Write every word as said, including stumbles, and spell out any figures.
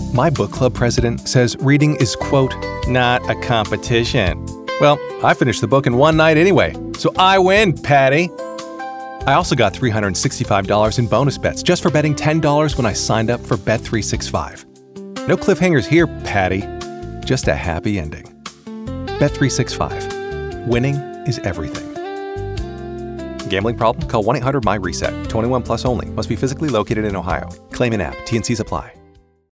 My book club president says reading is, quote, not a competition. Well, I finished the book in one night anyway, so I win, Patty. I also got three hundred sixty-five dollars in bonus bets just for betting ten dollars when I signed up for Bet three sixty-five. No cliffhangers here, Patty. Just a happy ending. Bet three sixty-five. Winning is everything. Gambling problem? Call one eight hundred M Y RESET. twenty-one plus only. Must be physically located in Ohio. Claim in app. T and Cs apply.